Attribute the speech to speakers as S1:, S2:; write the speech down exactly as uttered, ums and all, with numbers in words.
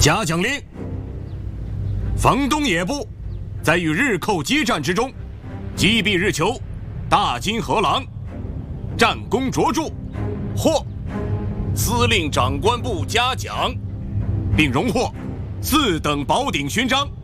S1: 嘉奖令：冯东野部在与日寇激战之中，击毙日寇大金河郎，战功卓著，获司令长官部嘉奖，并荣获四等宝鼎勋章。